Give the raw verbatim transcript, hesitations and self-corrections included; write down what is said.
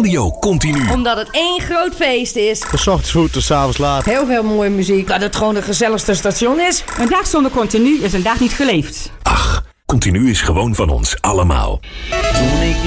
Radio Continu. Omdat het één groot feest is. Van 's ochtends vroeg tot 's avonds laat. Heel veel mooie muziek. Dat het gewoon de gezelligste station is. Een dag zonder Continu is een dag niet geleefd. Ach, Continu is gewoon van ons allemaal. Toen ik